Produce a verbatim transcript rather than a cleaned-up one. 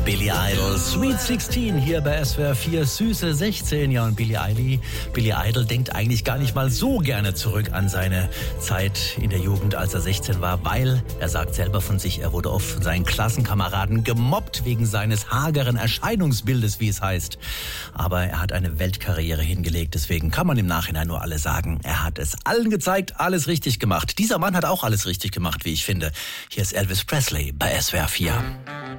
Billy Idol, Sweet sechzehn hier bei S W R vier, süße sechzehn. Ja, und Billy Idol, Billy Idol denkt eigentlich gar nicht mal so gerne zurück an seine Zeit in der Jugend, als er sechzehn war, weil er sagt selber von sich, er wurde oft von seinen Klassenkameraden gemobbt wegen seines hageren Erscheinungsbildes, wie es heißt. Aber er hat eine Weltkarriere hingelegt, deswegen kann man im Nachhinein nur alle sagen, er hat es allen gezeigt, alles richtig gemacht. Dieser Mann hat auch alles richtig gemacht, wie ich finde. Hier ist Elvis Presley bei S W R vier.